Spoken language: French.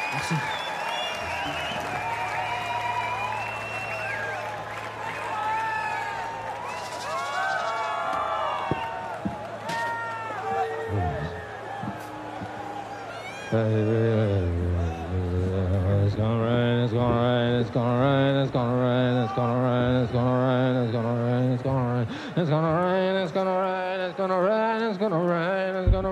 Merci. It's gonna rain, it's gonna rain, it's gonna rain, it's gonna rain, it's gonna rain, it's gonna rain, it's gonna rain, it's gonna rain, it's gonna rain, it's gonna rain, it's gonna rain, it's gonna rain, it's gonna